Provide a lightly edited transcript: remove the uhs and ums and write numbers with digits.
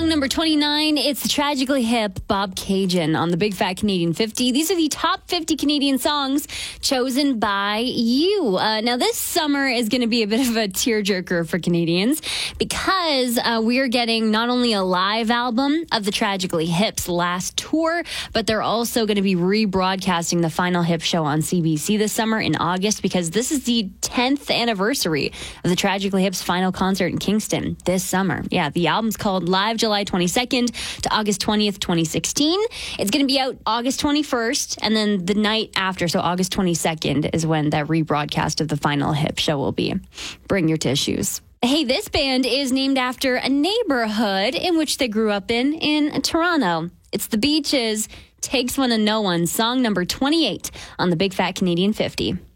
Song number 29, it's the tragically hip Bobcaygeon on the Big Fat Canadian 50. These are the top 50 Canadian songs chosen by you. Now, this summer is going to be a bit of a tearjerker for Canadians because we are getting not only a live album of the Tragically Hip's last tour, but they're also going to be rebroadcasting the final Hip show on CBC this summer in August because this is the 10th anniversary of the Tragically Hip's final concert in Kingston this summer. Yeah, the album's called Live July 22nd to August 20th, 2016. It's going to be out August 21st, and then the night after, so August 22nd, is when that rebroadcast of the final Hip show will be. Bring your tissues. Hey, this band is named after a neighborhood in which they grew up in Toronto. It's The Beaches, Takes One to Know One, song number 28 on the Big Fat Canadian 50.